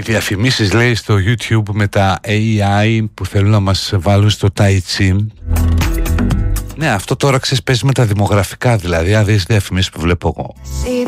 διαφημίσεις, λέει, στο YouTube με τα AI που θέλουν να μας βάλουν στο Tai Chi. Ναι, αυτό τώρα ξέρεις παίζει με τα δημογραφικά, δηλαδή αν δεις διαφημίσεις που βλέπω εγώ.